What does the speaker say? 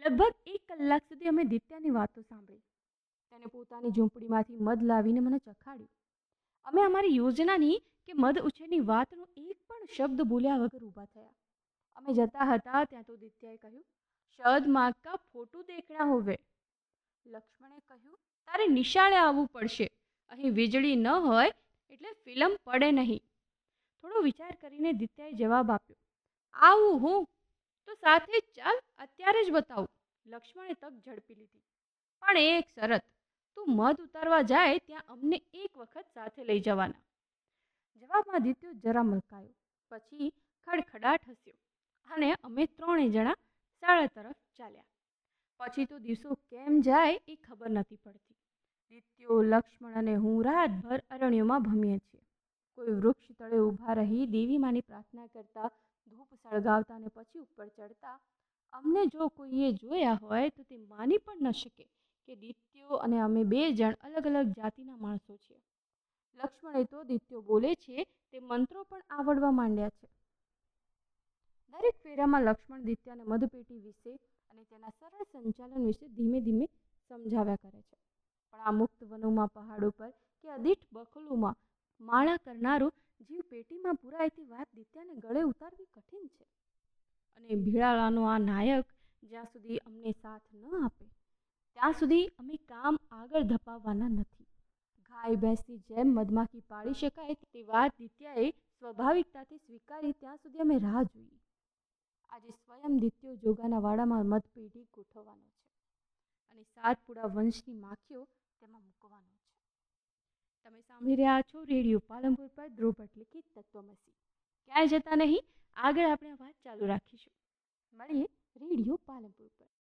લગભગ 1 કલાક સુધી અમે દિત્યાની વાતો સાંભળી. તેને પોતાની ઝૂંપડીમાંથી મધ લાવીને મને ચખાડ્યું. અમે અમારી યોજનાની કે મધ ઉછેરની વાતનો એક પણ શબ્દ બોલ્યા વગર ઊભા થયા. અમે જતા હતા ત્યાં તો દિત્યાએ કહ્યું, શહદ માગ કા ફોટો દેખના હોવે. લક્ષ્મણે કહ્યું, તારે નિશાળે આવવું પડશે. અહીં વીજળી ન હોય એટલે ફિલ્મ પડે નહીં. થોડો વિચાર કરીને દિત્યાએ જવાબ આપ્યો, આવું હું તો સાથે જ ચાલ, અત્યારે જ બતાવું. લક્ષ્મણે તક ઝડપી લીધી. પણ એક શરત, તું મધ ઉતારવા જાય ત્યાં અમને એક વખત સાથે લઈ જવાના. જવાબમાં દિત્યો જરા મલકાયો, પછી ખડખડાટ હસ્યો અને અમે 3 જણા શાળા તરફ ચાલ્યા. પછી તો દિવસો કેમ જાય એ ખબર નથી પડતી. દિત્યો, લક્ષ્મણ અને હું રાતભર અરણ્યોમાં ભમીએ છીએ. કોઈ વૃક્ષ તળે ઊભા રહી દેવીમાની પ્રાર્થના કરતા, ધૂપ સળગાવતા અને પછી ઉપર ચડતા. અમને જો કોઈએ જોયા હોય તો તે માની પણ ન શકે કે દિત્યો અને અમે 2 જણ અલગ અલગ જાતિના માણસો છીએ. લક્ષ્મણે તો દિત્યો બોલે છે તે મંત્રો પણ આવડવા માંડ્યા છે. દરેક ફેરામાં લક્ષ્મણ દિત્યાને મધપેટી વિશે અને તેના સરળ સંચાલન વિશે ધીમે ધીમે સમજાવ્યા કરે છે. પણ આ મુક્ત વનોમાં, પહાડો પર કે અદીઠ બખલોમાં માળા કરનારો જીવ પેટીમાં પુરાયતી વાત દિત્યાને ગળે ઉતારવી કઠિન છે. અને ભીડાળાનો આ નાયક જ્યાં સુધી અમને સાથ ન આપે ત્યાં સુધી અમે કામ આગળ ધપાવવાના નથી. ગાય ભેંસની જેમ મધમાખી પાળી શકાય તે વાત દિત્યાએ સ્વાભાવિકતાથી સ્વીકારી ત્યાં સુધી અમે રાહ જોઈએ. આજે સ્વયં દિત્યો જોગાના વાડામાં મધપેટી ગોઠવવાનો છે અને સાતપુડા વંશની માખીઓ તેમાં મૂકવાનો છે. તમે સાંભળી રહ્યા છો રેડિયો પાલનપુર પર ધ્રુવ ભટ્ટ લિખિત તત્વમસી. ક્યાંય જતા નહીં, આગળ આપણે વાત ચાલુ રાખીશું. મળીએ રેડિયો પાલનપુર પર.